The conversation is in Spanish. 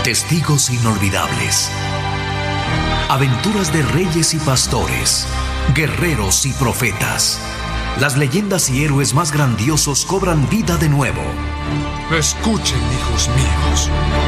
Testigos inolvidables. Aventuras de reyes y pastores, guerreros y profetas. Las leyendas y héroes más grandiosos cobran vida de nuevo. Escuchen, hijos míos.